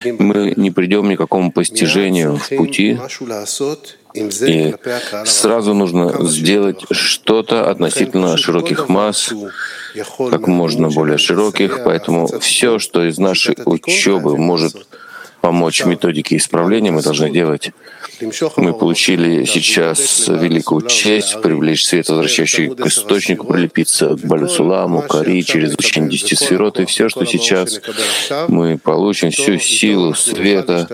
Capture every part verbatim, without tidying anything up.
мы не придем ни к какому постижению в пути, и сразу нужно сделать что-то относительно широких масс, как можно более широких, поэтому все, что из нашей учебы может помочь методике исправления, мы должны делать. Мы получили сейчас великую честь привлечь свет, возвращающий к источнику, прилепиться к Балю-Суламу, к Ари, через учение десяти сферот, и все, что сейчас мы получим, всю силу света,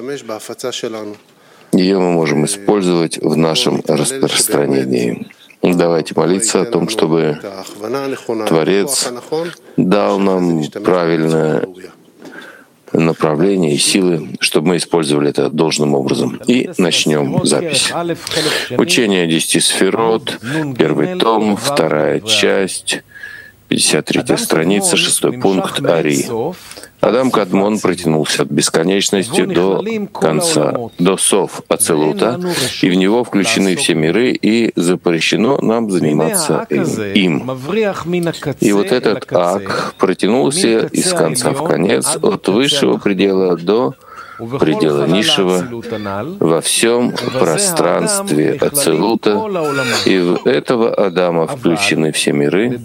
ее мы можем использовать в нашем распространении. Давайте молиться о том, чтобы Творец дал нам правильное направление и силы, чтобы мы использовали это должным образом. И начнем запись. Учение десяти сферот, первый том, вторая часть, пятьдесят третья страница, шестой пункт, Ари. Адам Кадмон протянулся от бесконечности до конца, до сов Ацелута, и в него включены все миры, и запрещено нам заниматься им. И вот этот ак протянулся из конца в конец, от высшего предела до предела низшего, во всем пространстве Ацелута, и в этого Адама включены все миры.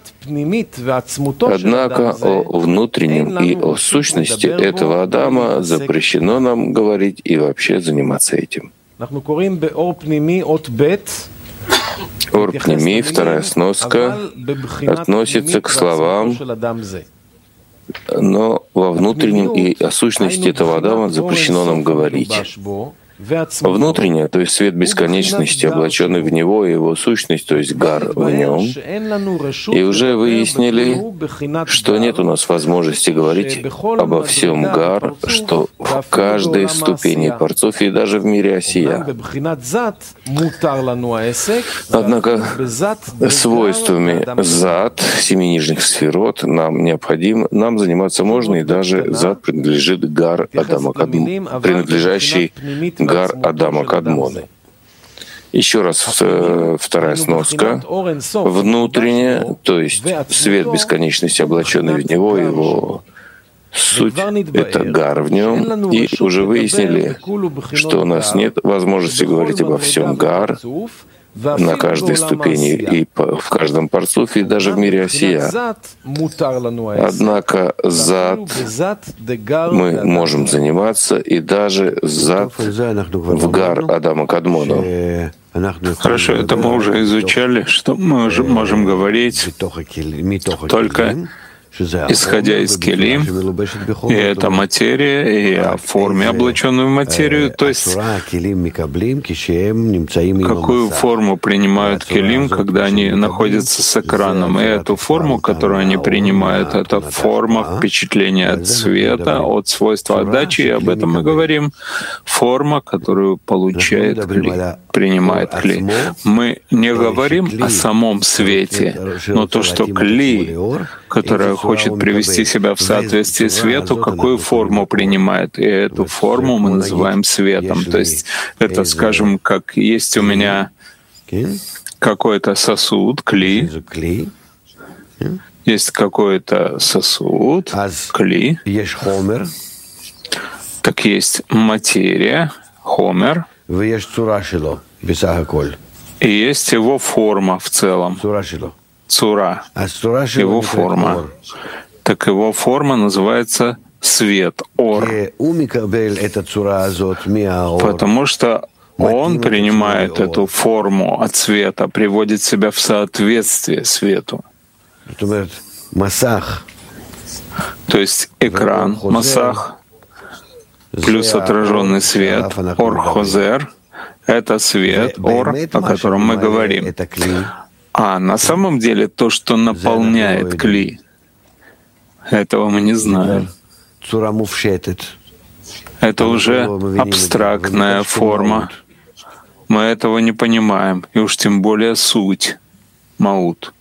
Однако о внутреннем и о сущности этого Адама запрещено нам говорить и вообще заниматься этим. Ор Пними, вторая сноска, относится к словам, но во внутреннем и о сущности этого Адама запрещено нам говорить. Внутреннее, то есть свет бесконечности, облаченный в него, и его сущность, то есть гар в нем. И уже выяснили, что нет у нас возможности говорить обо всем гар, что в каждой ступени Парцуф и даже в мире Осия. Однако свойствами зад, семи нижних сферот, нам необходимо, нам заниматься можно, и даже зад принадлежит гар Адама Кадмон, принадлежащий гар Адама Кадмона. Еще раз вторая сноска. Внутренне, то есть свет бесконечности, облаченный в него, его суть — это гар в нем. И уже выяснили, что у нас нет возможности говорить обо всем гар на каждой ступени и в каждом парцуфе, и даже в мире Осия. Однако зад мы можем заниматься, и даже зад в гар Адама Кадмона. Хорошо, это мы уже изучали, что мы можем говорить только исходя из келим, и это материя, и о форме, облаченную в материю, то есть какую форму принимают келим, когда они находятся с экраном. И эту форму, которую они принимают, это форма впечатления от света, от свойства отдачи, и об этом мы говорим. Форма, которую получает кли, принимает кли. Мы не говорим о самом свете, но то, что кли, которая хочет привести себя в соответствие свету, какую форму принимает. И эту форму мы называем светом. То есть это, скажем, как есть у меня какой-то сосуд, кли, есть какой-то сосуд, кли, так есть материя, хомер, и есть его форма в целом. Цура, его форма. Так его форма называется свет, ор. Потому что он принимает эту форму от света, приводит себя в соответствие свету. То есть экран, масах, плюс отраженный свет, ор-хозер — это свет, ор, о котором мы говорим. А на самом деле то, что наполняет кли, этого мы не знаем. Это уже абстрактная форма. Мы этого не понимаем, и уж тем более суть, маут.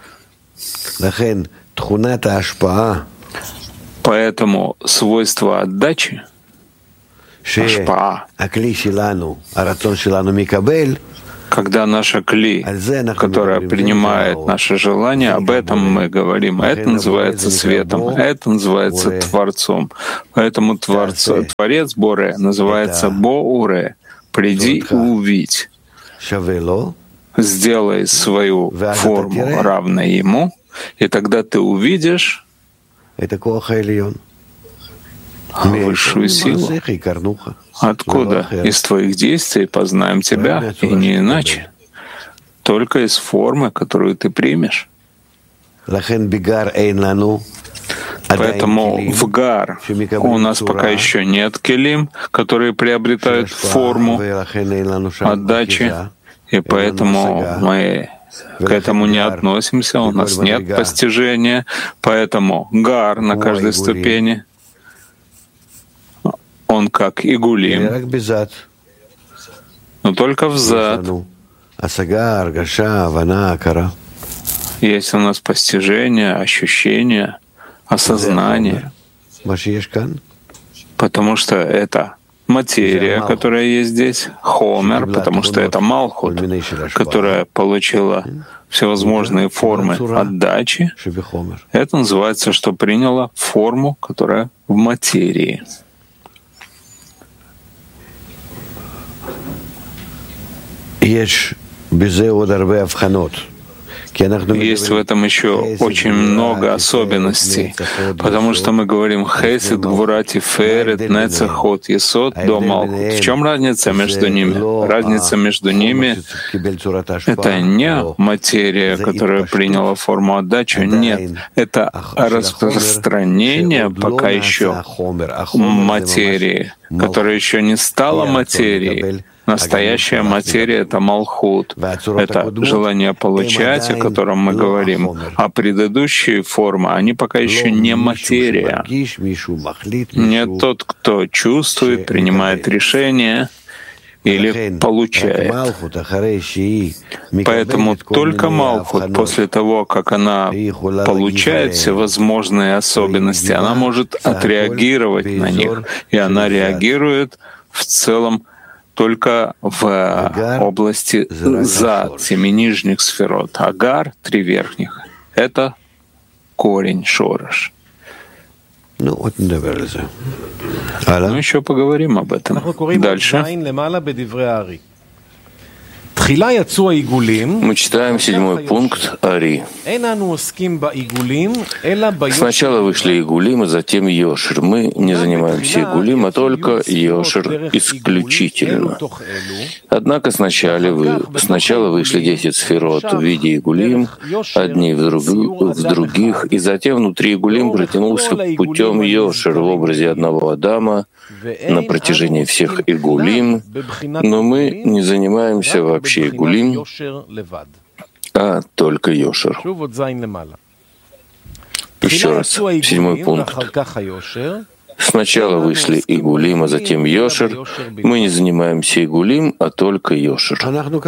Поэтому свойство отдачи, ашпаа, Когда наша кли, которая принимает наше желание, об этом мы говорим. Это называется светом, это называется Творцом. Поэтому Творц, Творец Боре называется Бо-Уре. Приди и увидь. Сделай свою форму равной Ему, и тогда ты увидишь высшую силу. Откуда? Из твоих действий познаем тебя, и не иначе. Только из формы, которую ты примешь. Поэтому в Гар у нас пока еще нет келим, которые приобретают форму отдачи, и поэтому мы к этому не относимся, у нас нет постижения. Поэтому Гар на каждой ступени, он как игулим, но только взад. Есть у нас постижение, ощущение, осознание, потому что это материя, которая есть здесь, хомер, потому что это малхут, которая получила всевозможные формы отдачи. Это называется, что приняла форму, которая в материи. Есть в этом еще очень много особенностей, потому что мы говорим «Хесед, Гвура, Тиферет, Нецах, Ход, Есод, до Малхут». В чем разница между ними? Разница между ними — это не материя, которая приняла форму отдачи, нет. Это распространение пока еще материи, которая еще не стала материей. Настоящая материя — это малхут, это желание получать, о котором мы говорим. А предыдущие формы, они пока еще не материя. Не тот, кто чувствует, принимает решения или получает. Поэтому только Малхут, после того, как она получает всевозможные особенности, она может отреагировать на них, и она реагирует в целом только в области зад, семи нижних сферот. Агар — три верхних. Это корень, шореш. Ну, еще поговорим об этом. Дальше. Мы читаем седьмой пункт Ари. Сначала вышли Игулим, а затем Йошер. Мы не занимаемся Игулим, а только Йошер исключительно. Однако сначала, вы, сначала вышли десять сферот в виде Игулим, одни в, друг, в других, и затем внутри Игулим протянулся путем Йошер в образе одного Адама на протяжении всех Игулим, но мы не занимаемся вообще Игулим, а только Йошер. Еще раз, седьмой пункт. Сначала вышли Игулим, а затем Йошер. Мы не занимаемся Игулим, а только Йошер.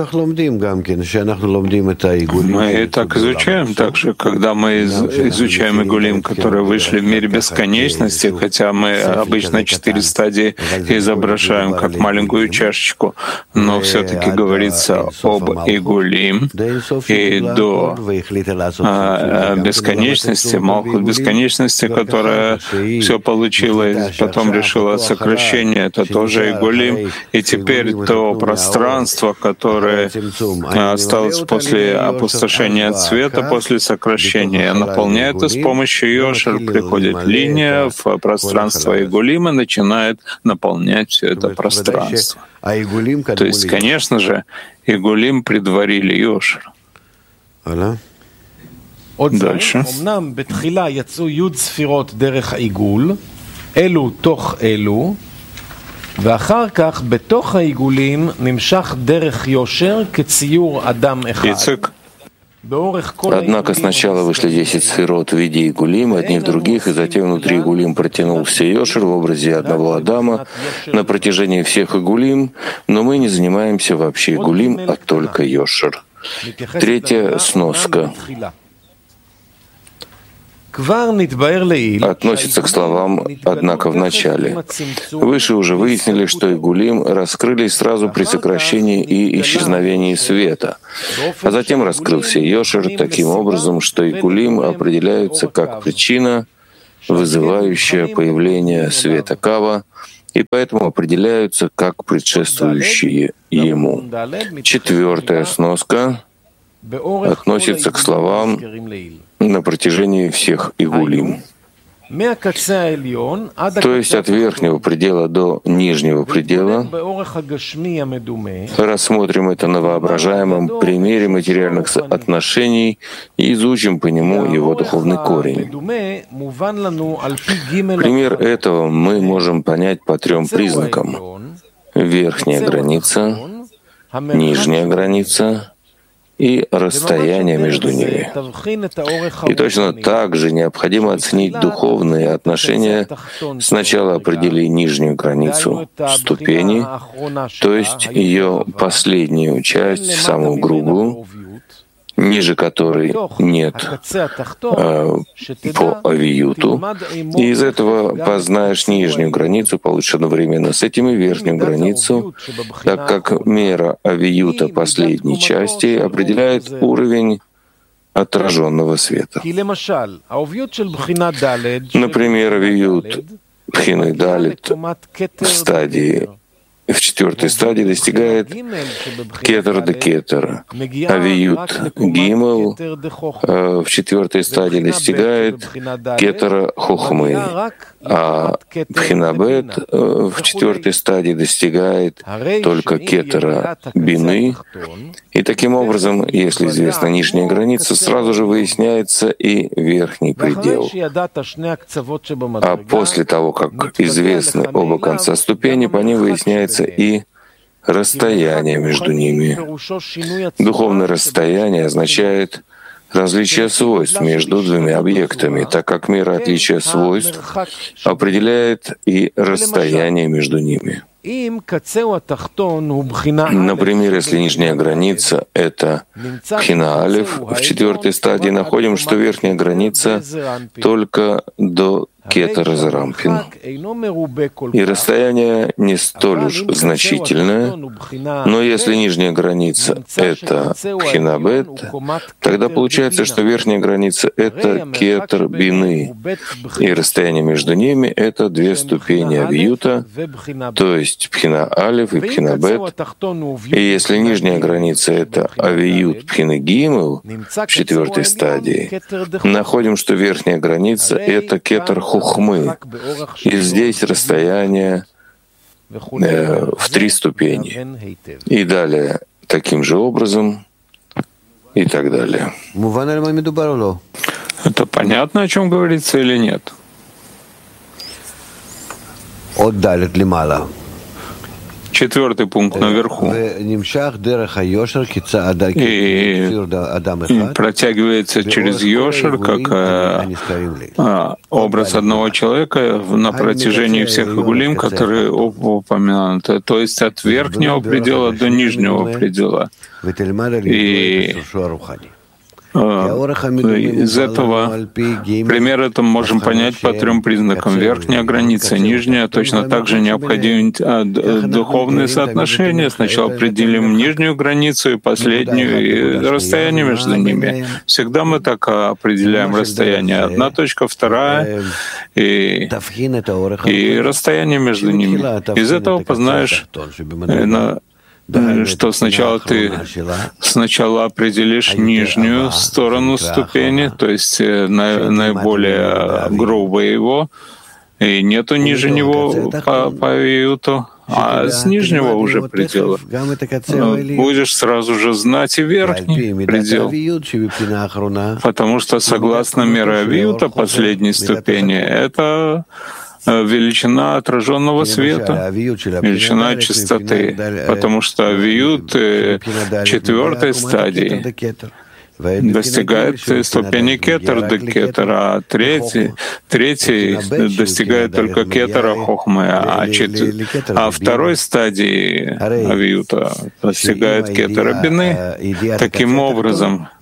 Мы так изучаем, также, когда мы изучаем Игулим, которые вышли в мире бесконечности, хотя мы обычно четыре стадии изображаем как маленькую чашечку, но все-таки говорится об Игулим, и до а, бесконечности, Малхут бесконечности, которая все получила, потом решила сокращение, это тоже Игулим. И теперь то пространство, которое осталось после опустошения цвета, после сокращения, наполняет это с помощью Йошер. Приходит линия в пространство Игулима, начинает наполнять все это пространство. То есть, конечно же, Игулим предварили Йошер. Дальше. אלו תוך אלו, ואחר כך בתוך העיגולים נמשך דרך יושר כציור אדם אחד. Однако сначала вышли десять сферот в виде Игулим, одни в других, и затем внутри Игулим протянулся Йошер в образе одного Адама на протяжении всех Игулим, но мы не занимаемся вообще Игулим, а только Йошер. Третья сноска. относится к словам «однако в начале». Выше уже выяснили, что игулим раскрылись сразу при сокращении и исчезновении света, а затем раскрылся йошер таким образом, что игулим определяются как причина, вызывающая появление света кава, и поэтому определяются как предшествующие ему. Четвертая сноска относится к словам на протяжении всех игулим. То есть от верхнего предела до нижнего предела. Рассмотрим это на воображаемом примере материальных отношений и изучим по нему его духовный корень. Пример этого мы можем понять по трем признакам: верхняя граница, нижняя граница и расстояние между ними. И точно так же необходимо оценить духовные отношения. Сначала определи нижнюю границу ступени, то есть ее последнюю часть, самую грубую, ниже которой нет э, по авиюту. И из этого познаешь нижнюю границу, получишь одновременно с этим и верхнюю границу, так как мера авиюта последней части определяет уровень отраженного света. Например, авиют пхины далит в стадии в четвертой стадии достигает кетер де кетер. Авиют гимел в четвертой стадии достигает кетера хохмы, а пхинабет в четвертой стадии достигает только кетера бины. И таким образом, если известна нижняя граница, сразу же выясняется и верхний предел. А после того, как известны оба конца ступени, по ним выясняется и расстояние между ними. Духовное расстояние означает различие свойств между двумя объектами, так как мера отличия свойств определяет и расстояние между ними. Например, если нижняя граница — это пхина алеф, в четвертой стадии находим, что верхняя граница только до кетера зарампин. И расстояние не столь уж значительное, но если нижняя граница — это пхинабет, тогда получается, что верхняя граница — это кетер бины, и расстояние между ними — это две ступени авиюта, то есть пхина алеф и пхина бет. И если нижняя граница — это авиют пхины гимел в четвертой стадии, находим, что верхняя граница — это кетер хухмы. И здесь расстояние э, в три ступени. И далее таким же образом и так далее. Это понятно, о чем говорится или нет? Четвертый пункт наверху. И протягивается через йошер, как э, образ одного человека на протяжении всех игулим, которые упомянуты, то есть от верхнего предела до нижнего предела. И из этого пример это можем понять по трем признакам. Верхняя граница, нижняя, точно так же необходимы духовные соотношения. Сначала определим нижнюю границу и последнюю, и расстояние между ними. Всегда мы так определяем расстояние. Одна точка, вторая, и, и расстояние между ними. Из этого познаешь, что сначала ты сначала определишь нижнюю сторону ступени, то есть наиболее грубое его, и нету ниже него по, по авиюту, а с нижнего уже предела будешь сразу же знать и верхний предел, потому что согласно мере авиюта последней ступени это величина отраженного света, величина чистоты, потому что авиют четвертой стадии достигает ступени кетер до кетера, а третий, третий достигает только кетера хохмы, а, чет... а второй стадии авиюта достигает кетера бины. Таким образом,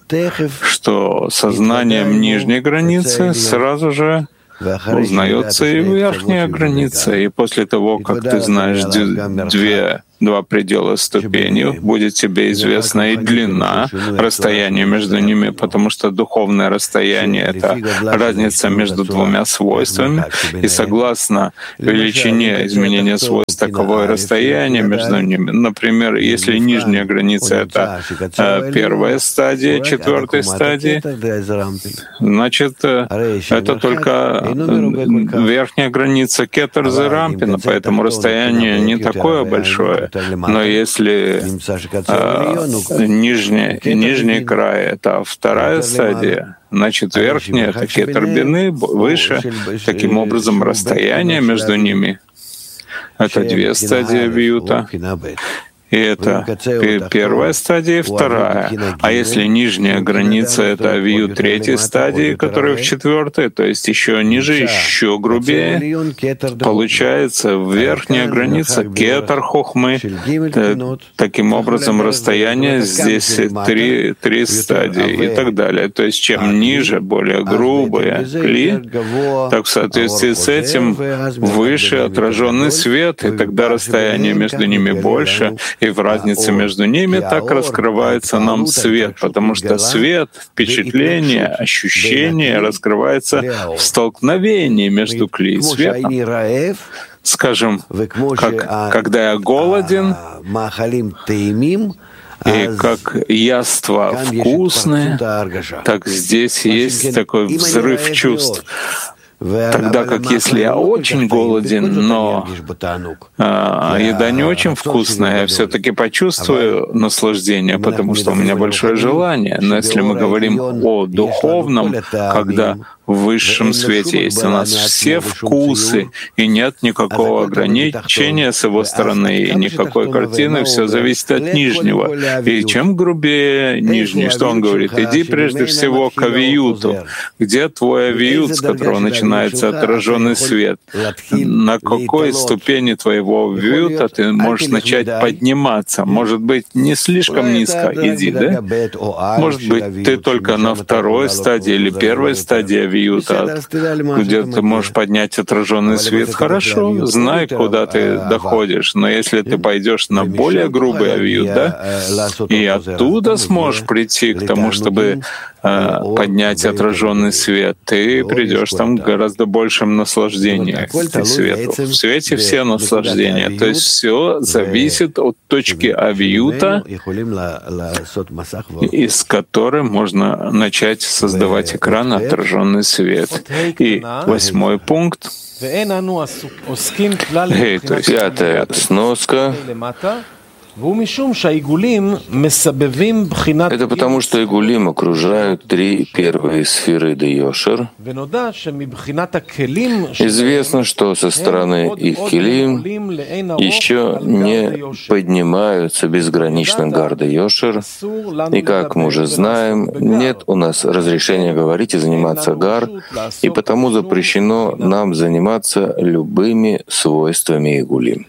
что сознанием нижней границы сразу же узнается и верхняя граница. И после того, как ты знаешь две два предела ступени, будет тебе известна и длина расстояния между ними, потому что духовное расстояние — это разница между двумя свойствами, и согласно величине изменения свойств таковое расстояние между ними. Например, если нижняя граница — это первая стадия четвертой стадии, значит, это только верхняя граница кетер зе рампина, поэтому расстояние не такое большое. Но если э, нижний, нижний край — это вторая стадия, значит, верхняя — это кетер бины, выше. Таким образом, расстояние между ними — это две стадии виюта. И это первая стадия и вторая. А если нижняя граница — это авию третьей стадии, которая в четвертой, то есть еще ниже, еще грубее, получается верхняя граница кетер хохмы. Таким образом, расстояние здесь три, три стадии и так далее. То есть чем ниже, более грубая кли, так в соответствии с этим выше отраженный свет, и тогда расстояние между ними больше, и в разнице между ними так раскрывается нам свет, потому что свет, впечатление, ощущение раскрывается в столкновении между кли и светом. Скажем, как когда я голоден, и как яства вкусные, так здесь есть такой взрыв чувств. Тогда как если я очень голоден, но а, еда не очень вкусная, я все-таки почувствую наслаждение, потому что у меня большое желание. Но если мы говорим о духовном, когда в высшем свете есть у нас все вкусы, и нет никакого ограничения с его стороны, и никакой картины, все зависит от нижнего. И чем грубее нижний, что он говорит? Иди прежде всего к авиюту. Где твой авиют, с которого начинается отраженный свет? На какой ступени твоего авиюта ты можешь начать подниматься? Может быть, не слишком низко, иди, да? Может быть, ты только на второй стадии или первой стадии где ты можешь поднять отраженный свет, хорошо, знай, куда ты доходишь. Но если ты пойдешь на более грубый авиют, да, и оттуда сможешь прийти к тому, чтобы э, поднять отраженный свет, ты придешь там к гораздо большим наслаждениям к свету. В свете все наслаждения. То есть все зависит от точки авиюта, из которой можно начать создавать экран отраженный свет. И восьмой пункт. Hey, то есть пятая сноска. Это потому, что игулим окружают три первые сферы де-йошер. Известно, что со стороны их келим еще не поднимаются безгранично гар де-йошер. И как мы уже знаем, нет у нас разрешения говорить и заниматься гар, и потому запрещено нам заниматься любыми свойствами игулим.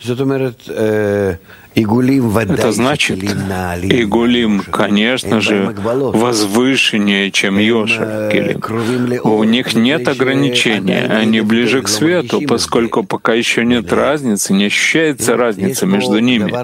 Это значит, игулим, конечно же, возвышеннее, чем йошер келим. У них нет ограничения, они ближе к свету, поскольку пока еще нет разницы, не ощущается разница между ними.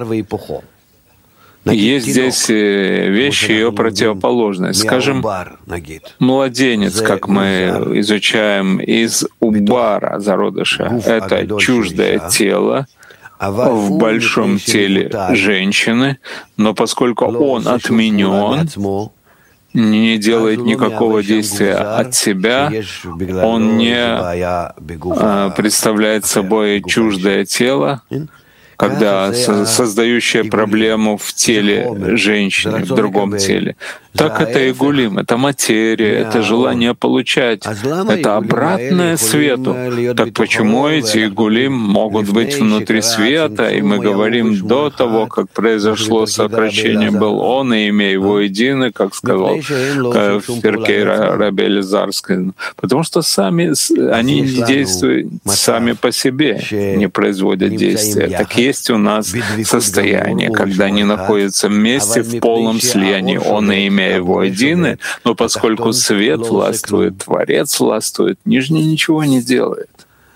Есть здесь вещи ее противоположность. Скажем, младенец, как мы изучаем из убара зародыша, это чуждое тело в большом теле женщины, но поскольку он отменен, не делает никакого действия от себя, он не представляет собой чуждое тело, когда создающее проблему в теле женщины, в другом теле. Так это игулим, это материя, это желание получать, это обратное свету. Так почему эти игулим могут быть внутри света? И мы говорим, до того, как произошло сокращение, был он и имя его едины, как сказал в Перкей Раби Элизарской. Потому что сами они не действуют сами по себе, не производят действия. Так есть у нас состояние, когда они находятся вместе в полном слиянии, он и имя все его едины, но поскольку свет властвует, Творец властвует, нижний ничего не делает.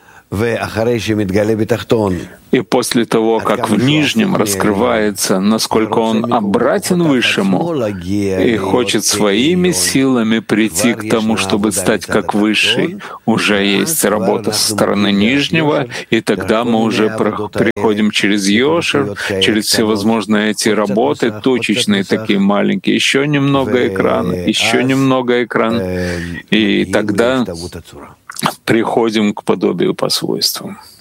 И после того, как в нижнем раскрывается, насколько он обратен высшему и хочет своими силами прийти к тому, чтобы стать как высший, уже есть работа со стороны нижнего, и тогда мы уже приходим через Йошер, через всевозможные эти работы, точечные такие маленькие, еще немного экрана, еще немного экрана, и тогда приходим к подобию по свойствам.